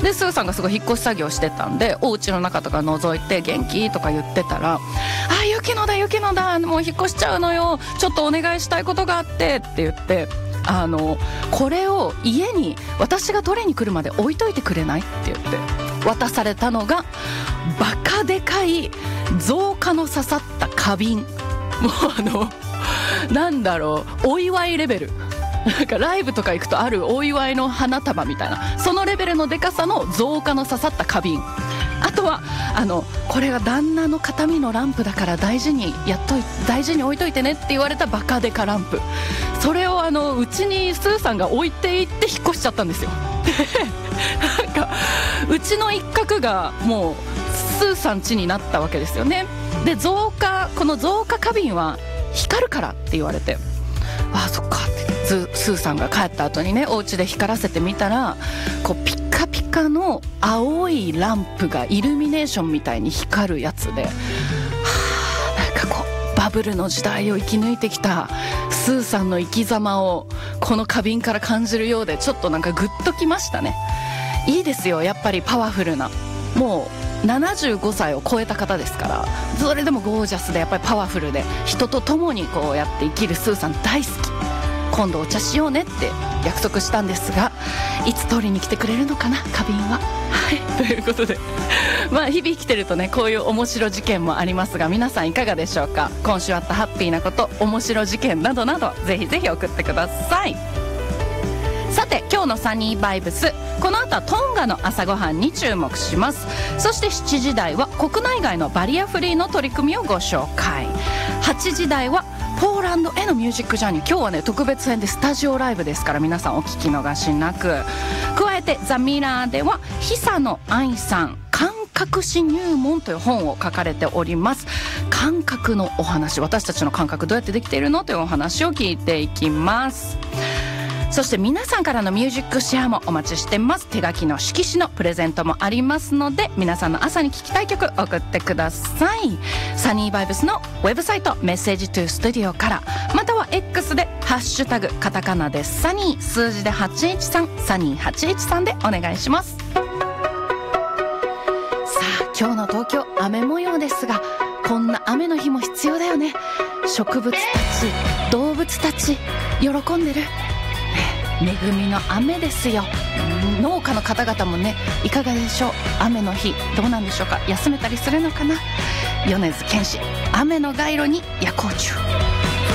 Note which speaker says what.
Speaker 1: でスーさんがすごい引っ越し作業してたんで、お家の中とか覗いて元気とか言ってたら、あ、雪乃だ、もう引っ越しちゃうのよ、ちょっとお願いしたいことがあってって言って、これを家に私が取りに来るまで置いといてくれないって言って渡されたのが、バカでかい造花の刺さった花瓶。もうなんだろう、お祝いレベル、なんかライブとか行くとあるお祝いの花束みたいな、そのレベルのでかさの造花の刺さった花瓶。あとはこれが旦那の形見のランプだから大事に置いといてねって言われたバカデカランプ。それをうちにスーさんが置いていって引っ越しちゃったんですよ。なんかうちの一角がもうスーさん家になったわけですよね。でこの造花花瓶は光るからって言われて、ああそっかってスーさんが帰った後にね、お家で光らせてみたら、こうピカピカの青いランプがイルミネーションみたいに光るやつで、なんかこうバブルの時代を生き抜いてきたスーさんの生き様をこの花瓶から感じるようで、ちょっとなんかグッときましたね。いいですよ、やっぱりパワフルな、もう75歳を超えた方ですから、それでもゴージャスでやっぱりパワフルで、人と共にこうやって生きるスーさん大好き。今度お茶しようねって約束したんですが、いつ取りに来てくれるのかな、花瓶は。はい、ということでまあ日々生きてるとね、こういう面白事件もありますが、皆さんいかがでしょうか。今週あったハッピーなこと、面白事件などなど、ぜひぜひ送ってください。さて今日のサニーバイブス、この後はトンガの朝ごはんに注目します。そして7時台は国内外のバリアフリーの取り組みをご紹介。8時台はポーランドへのミュージックジャーニー。今日はね特別編でスタジオライブですから、皆さんお聞き逃しなく。加えてザ・ミラーでは久野愛さん、感覚史入門という本を書かれております。感覚のお話、私たちの感覚どうやってできているのというお話を聞いていきます。そして皆さんからのミュージックシェアもお待ちしてます。手書きの色紙のプレゼントもありますので、皆さんの朝に聴きたい曲送ってください。サニーバイブスのウェブサイトメッセージトゥースタジオから、または X でハッシュタグカタカナでサニー、数字で813、サニー813でお願いします。さあ今日の東京雨模様ですが、こんな雨の日も必要だよね。植物たち、動物たち喜んでる、恵みの雨ですよ。農家の方々もね、いかがでしょう。雨の日どうなんでしょうか。休めたりするのかな。米津玄師、雨の街路に夜光虫。